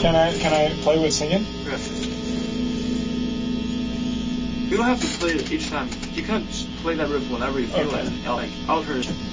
Can I play with singing? Yeah. You don't have to play it each time. You can just play that riff whenever you feel like alternate.